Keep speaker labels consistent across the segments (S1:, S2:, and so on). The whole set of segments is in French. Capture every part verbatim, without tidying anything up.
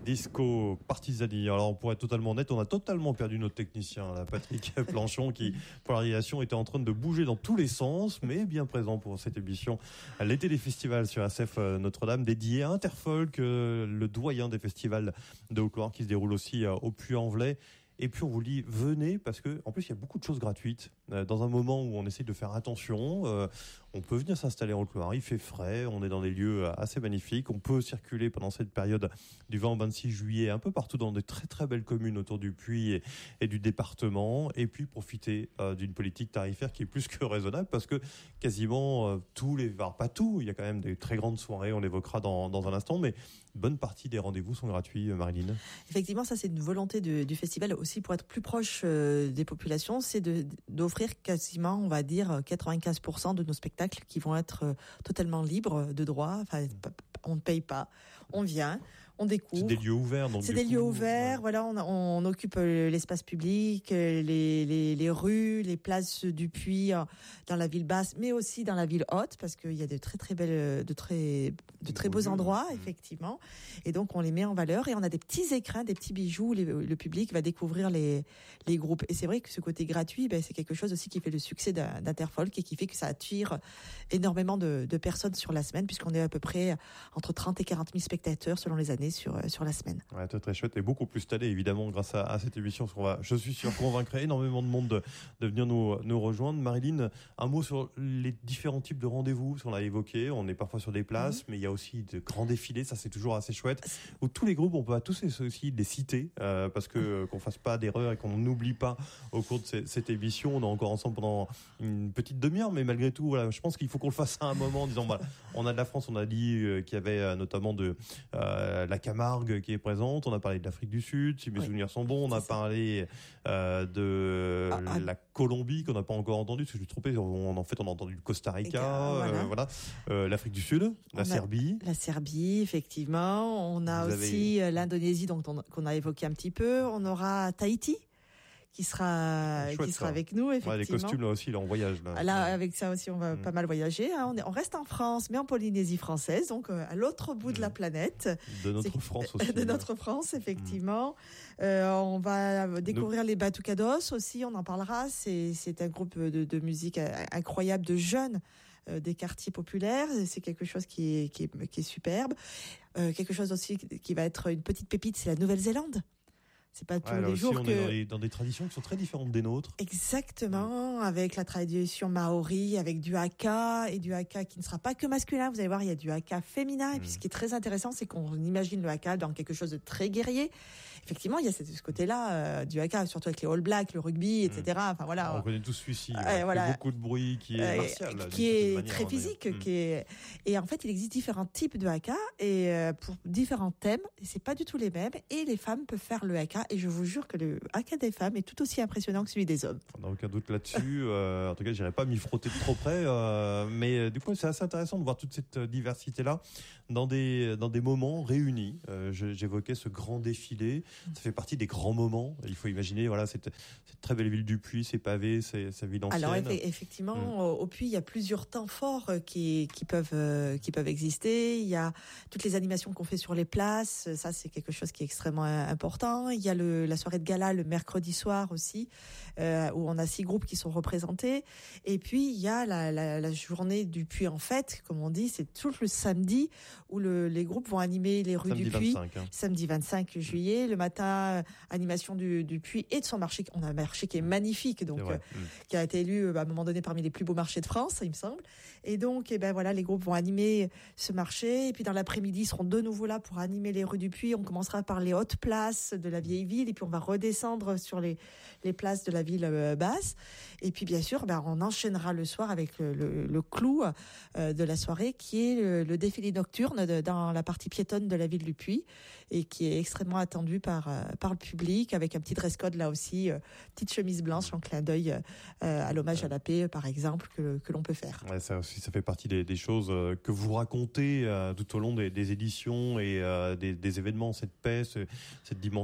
S1: Disco Partisani. Alors, on pourrait être totalement honnête, on a totalement perdu notre technicien, là, Patrick Planchon, qui, pour la réalisation, était en train de bouger dans tous les sens, mais bien présent pour cette émission. L'été des festivals sur S F Notre-Dame, dédié à Interfolk, le doyen des festivals de Haute-Loire, qui se déroule aussi au Puy-en-Velay. Et puis on vous dit, venez, parce que en plus il y a beaucoup de choses gratuites. Euh, dans un moment où on essaie de faire attention, euh, on peut venir s'installer en Haute-Loire, il fait frais, on est dans des lieux assez magnifiques, on peut circuler pendant cette période du vingt au vingt-six juillet un peu partout dans de très très belles communes autour du Puy et, et du département, et puis profiter euh, d'une politique tarifaire qui est plus que raisonnable, parce que quasiment euh, tous les, alors pas tout, il y a quand même des très grandes soirées, on l'évoquera dans, dans un instant, mais une bonne partie des rendez-vous sont gratuits, Marilyn.
S2: Effectivement, ça c'est une volonté de, du festival aussi pour être plus proche euh, des populations, c'est de, d'offrir quasiment, on va dire, quatre-vingt-quinze pour cent de nos spectacles qui vont être euh, totalement libres de droit. Enfin, on ne paye pas, on vient, on découvre.
S1: C'est des lieux ouverts, donc.
S2: C'est des
S1: coup,
S2: lieux ouverts, ouais. Voilà, on, on occupe l'espace public, les, les, les rues, les places du Puy dans la ville basse, mais aussi dans la ville haute, parce qu'il y a de très très belles, de très, de très beaux endroits, effectivement. Et donc on les met en valeur et on a des petits écrins, des petits bijoux. Les, le public va découvrir les, les groupes. Et c'est vrai que ce côté gratuit, ben, c'est quelque chose aussi qui fait le succès d'Interfolk et qui fait que ça attire énormément de, de personnes sur la semaine, puisqu'on est à peu près entre trente et quarante mille spectateurs selon les années sur, sur la semaine.
S1: Ouais, très, très chouette et beaucoup plus stallé évidemment grâce à, à cette émission. Parce qu'on va, je suis sûr, convaincre énormément de monde de, de venir nous, nous rejoindre. Marilyn, un mot sur les différents types de rendez-vous, on l'a évoqué. On est parfois sur des places, mmh. mais il y a aussi de grands défilés. Ça, c'est toujours assez chouette. Où tous les groupes, on peut tous aussi les citer euh, parce que qu'on fasse pas d'erreur et qu'on n'oublie pas au cours de cette, cette émission. On est encore ensemble pendant une petite demi-heure, mais malgré tout, voilà, je pense qu'il faut qu'on le fasse à un moment en disant, voilà, on a de la France, on a dit euh, qu'il y avait euh, notamment de euh, la Camargue qui est présente. On a parlé de l'Afrique du Sud, si mes oui. souvenirs sont bons. On a parlé euh, de ah, ah, la Colombie qu'on n'a pas encore entendu, parce que je suis trompé. On, en fait, on a entendu le Costa Rica, voilà. Euh, voilà. Euh, l'Afrique du Sud, la
S2: on
S1: Serbie.
S2: La Serbie, effectivement. On a Vous aussi avez... l'Indonésie, donc on, qu'on a évoqué un petit peu. On aura Tahiti, qui sera chouette, qui sera ça. Avec nous, effectivement.
S1: Ouais, les costumes là aussi, là on voyage là.
S2: Là avec ça aussi on va mmh. pas mal voyager. Hein. On, est, on reste en France, mais en Polynésie française, donc euh, à l'autre bout mmh. de la planète.
S1: De notre C'est, France aussi.
S2: De notre France, effectivement. Mmh. Euh, on va découvrir nous... les Batucados aussi. On en parlera. C'est c'est un groupe de, de musique incroyable de jeunes euh, des quartiers populaires. C'est quelque chose qui est qui est, qui est superbe. Euh, quelque chose aussi qui va être une petite pépite, c'est la Nouvelle-Zélande. C'est pas tous ouais, les
S1: aussi,
S2: jours
S1: on
S2: que...
S1: est dans des, dans des traditions qui sont très différentes des nôtres.
S2: Exactement, avec la tradition maori, avec du haka, et du haka qui ne sera pas que masculin. Vous allez voir, il y a du haka féminin. Et puis, ce qui est très intéressant, c'est qu'on imagine le haka dans quelque chose de très guerrier. Effectivement, il y a ce, ce côté-là euh, du haka, surtout avec les All Blacks, le rugby, et cetera. Enfin voilà.
S1: On connaît tous celui-ci.
S2: Euh, voilà.
S1: Fait beaucoup de bruit, qui est euh, martial, là,
S2: qui est manière,
S1: très
S2: physique,
S1: mmh.
S2: qui est. Et en fait, il existe différents types de haka et euh, pour différents thèmes. Et c'est pas du tout les mêmes. Et les femmes peuvent faire le haka. Et je vous jure que le haka des femmes est tout aussi impressionnant que celui des hommes.
S1: On n'a aucun doute là-dessus. euh, en tout cas, j'irai pas m'y frotter de trop près. Euh, mais euh, du coup, c'est assez intéressant de voir toute cette diversité-là dans des dans des moments réunis. Euh, je, j'évoquais ce grand défilé. Ça fait partie des grands moments. Il faut imaginer, voilà, cette, cette très belle ville du Puy, ses pavés, ses, sa ville ancienne.
S2: Alors effectivement, mmh. au, au Puy, il y a plusieurs temps forts qui qui peuvent euh, qui peuvent exister. Il y a toutes les animations qu'on fait sur les places. Ça, c'est quelque chose qui est extrêmement important. Il y a le la soirée de gala le mercredi soir aussi, euh, où on a six groupes qui sont représentés. Et puis il y a la, la, la journée du Puy en fête, comme on dit, c'est tout le samedi où le, les groupes vont animer les rues
S1: samedi
S2: du Puy.
S1: vingt-cinq, hein.
S2: Samedi vingt-cinq juillet, le matin, animation du, du Puy et de son marché. On a un marché qui est magnifique, donc euh, mmh. qui a été élu à un moment donné parmi les plus beaux marchés de France, il me semble. Et donc, eh ben voilà, les groupes vont animer ce marché. Et puis dans l'après-midi, ils seront de nouveau là pour animer les rues du Puy. On commencera par les hautes places de la vieille ville, et puis on va redescendre sur les les places de la ville euh, basse. Et puis bien sûr, ben on enchaînera le soir avec le, le, le clou euh, de la soirée, qui est le, le défilé nocturne de, dans la partie piétonne de la ville du Puy, et qui est extrêmement attendu par euh, par le public, avec un petit dress code là aussi, euh, petite chemise blanche en clin d'œil euh, à l'hommage à la paix, par exemple, que que l'on peut faire.
S1: Ouais, ça aussi, ça fait partie des, des choses que vous racontez euh, tout au long des, des éditions et euh, des, des événements, cette paix, ce, cette dimension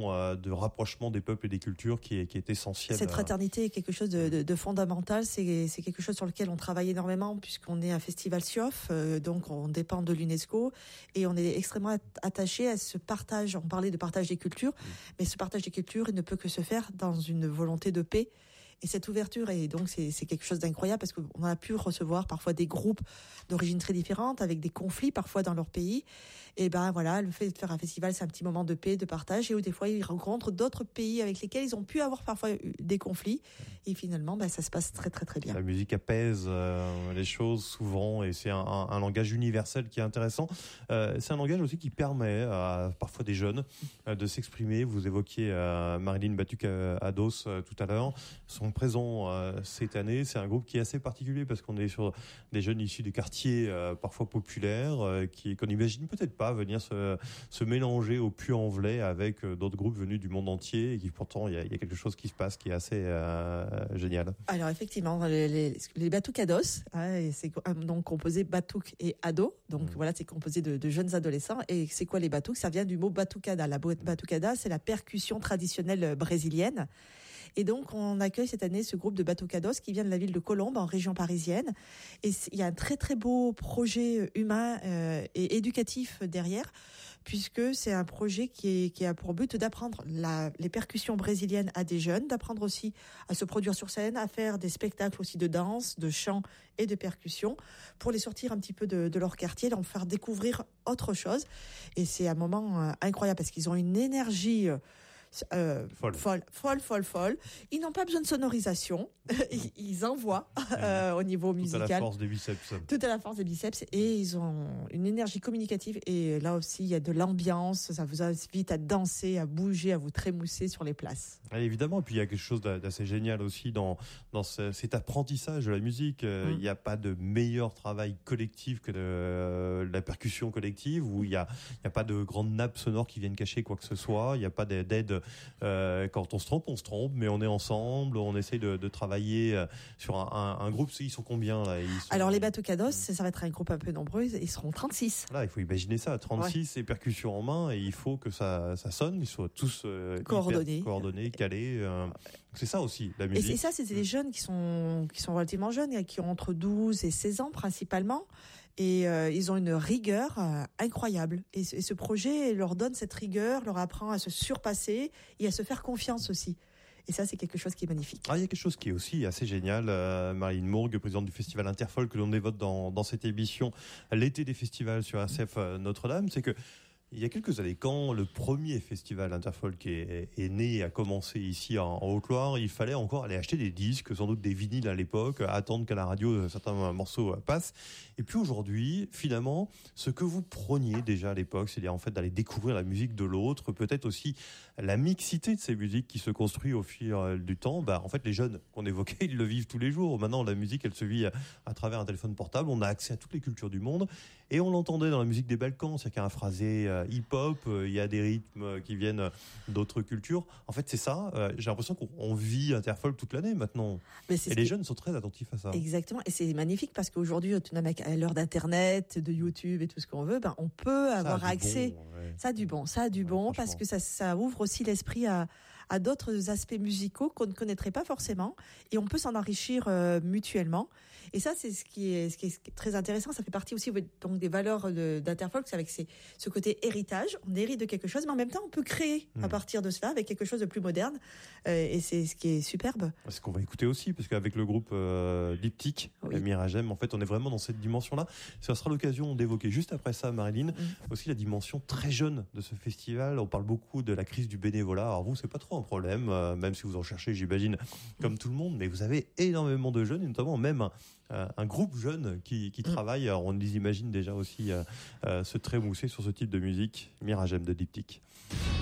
S1: notion euh, de rapprochement des peuples et des cultures qui est, qui est essentielle.
S2: Cette fraternité est quelque chose de, de, de fondamental. C'est, c'est quelque chose sur lequel on travaille énormément puisqu'on est un festival S I O F, euh, donc on dépend de l'UNESCO et on est extrêmement attaché à ce partage. On parlait de partage des cultures, mmh. mais ce partage des cultures, il ne peut que se faire dans une volonté de paix. Et cette ouverture, et donc c'est, c'est quelque chose d'incroyable parce qu'on a pu recevoir parfois des groupes d'origine très différentes avec des conflits parfois dans leur pays. Et ben voilà, le fait de faire un festival, c'est un petit moment de paix, de partage, et où des fois ils rencontrent d'autres pays avec lesquels ils ont pu avoir parfois des conflits. Et finalement, ben, ça se passe très très très bien.
S1: La musique apaise euh, les choses souvent, et c'est un, un, un langage universel qui est intéressant. Euh, c'est un langage aussi qui permet à parfois des jeunes euh, de s'exprimer. Vous évoquiez euh, Marilyn Batuk-Ados euh, tout à l'heure. Son présent euh, cette année, c'est un groupe qui est assez particulier parce qu'on est sur des jeunes issus des quartiers euh, parfois populaires euh, qui qu'on n'imagine peut-être pas venir se, se mélanger au Puy-en-Velay avec euh, d'autres groupes venus du monde entier, et qui pourtant il y, y a quelque chose qui se passe qui est assez euh, génial.
S2: Alors effectivement, les, les, les Batuk-Ados, hein, c'est donc composé Batouk et Ado, donc mmh. voilà, c'est composé de, de jeunes adolescents. Et c'est quoi les Batouk? Ça vient du mot batucada. La batucada, c'est la percussion traditionnelle brésilienne. Et donc, on accueille cette année ce groupe de Batucados qui vient de la ville de Colombes, en région parisienne. Et il y a un très, très beau projet humain euh, et éducatif derrière, puisque c'est un projet qui, est, qui a pour but d'apprendre la, les percussions brésiliennes à des jeunes, d'apprendre aussi à se produire sur scène, à faire des spectacles aussi de danse, de chant et de percussion, pour les sortir un petit peu de, de leur quartier, leur faire découvrir autre chose. Et c'est un moment euh, incroyable, parce qu'ils ont une énergie... Euh, Euh, folle. folle, folle, folle, folle. Ils n'ont pas besoin de sonorisation. ils, ils envoient euh, au niveau musical.
S1: Tout à la force des biceps.
S2: Tout à la force des biceps. Et ils ont une énergie communicative. Et là aussi, il y a de l'ambiance. Ça vous invite à danser, à bouger, à vous trémousser sur les places.
S1: Et évidemment. Et puis, il y a quelque chose d'assez génial aussi dans, dans ce, cet apprentissage de la musique. Mmh. Il n'y a pas de meilleur travail collectif que de euh, la percussion collective, où il n'y a, il y a pas de grandes nappes sonores qui viennent cacher quoi que ce soit. Il n'y a pas d'aide. Euh, quand on se trompe, on se trompe, mais on est ensemble, on essaye de, de travailler sur un, un, un groupe. Ils sont combien là? Ils sont...
S2: Alors les Batucados, ça va être un groupe un peu nombreux, ils seront trente-six.
S1: Là, il faut imaginer ça, trente-six ouais. et percussions en main, et il faut que ça, ça sonne, ils soient tous euh,
S2: coordonnés,
S1: coordonnés, calés. Euh, c'est ça aussi, la musique.
S2: Et, et ça, c'est des jeunes qui sont, qui sont relativement jeunes, qui ont entre douze et seize ans principalement. Et euh, ils ont une rigueur euh, incroyable. Et, et ce projet leur donne cette rigueur, leur apprend à se surpasser et à se faire confiance aussi. Et ça, c'est quelque chose qui est magnifique.
S1: Ah, il y a quelque chose qui est aussi assez génial. Euh, Marilyn Mourgue, présidente du festival Interfolk, que l'on évoque dans, dans cette émission, l'été des festivals sur R C F Notre-Dame, c'est que il y a quelques années, quand le premier festival Interfolk est, est né et a commencé ici en, en Haute-Loire, il fallait encore aller acheter des disques, sans doute des vinyles à l'époque, attendre qu'à la radio certains morceaux passent. Et puis aujourd'hui, finalement, ce que vous prôniez déjà à l'époque, c'est-à-dire en fait d'aller découvrir la musique de l'autre, peut-être aussi la mixité de ces musiques qui se construit au fil du temps. Bah, en fait, les jeunes qu'on évoquait, ils le vivent tous les jours. Maintenant, la musique, elle se vit à, à travers un téléphone portable. On a accès à toutes les cultures du monde. Et on l'entendait dans la musique des Balkans, c'est-à-dire qu'il y a un phrasé euh, hip-hop, euh, il y a des rythmes qui viennent d'autres cultures. En fait, c'est ça. Euh, j'ai l'impression qu'on vit Interfolk toute l'année maintenant. Mais et les qui... jeunes sont très attentifs à ça.
S2: Exactement. Et c'est magnifique parce qu'aujourd'hui, à l'heure d'Internet, de YouTube et tout ce qu'on veut, ben, on peut ça avoir accès. Bon, ouais. Ça a du bon. Ça a du ouais, bon parce que ça, ça ouvre aussi l'esprit à, à d'autres aspects musicaux qu'on ne connaîtrait pas forcément. Et on peut s'en enrichir euh, mutuellement. Et ça, c'est ce qui est, ce qui est très intéressant. Ça fait partie aussi donc, des valeurs de, d'Interfolk, avec ces, ce côté héritage. On hérite de quelque chose, mais en même temps, on peut créer mmh. à partir de cela avec quelque chose de plus moderne. Euh, et c'est ce qui est superbe.
S1: C'est ce qu'on va écouter aussi, parce qu'avec le groupe euh, Diptyque, oui. Miragem, en fait, on est vraiment dans cette dimension-là. Ça sera l'occasion d'évoquer juste après ça, Marilyn, mmh. aussi la dimension très jeune de ce festival. On parle beaucoup de la crise du bénévolat. Alors vous, c'est pas trop un problème, euh, même si vous en cherchez, j'imagine, comme mmh. tout le monde, mais vous avez énormément de jeunes, et notamment même un, un groupe jeune qui, qui travaille. Alors on les imagine déjà aussi euh, euh, se trémousser sur ce type de musique. Miragem de Diptyque.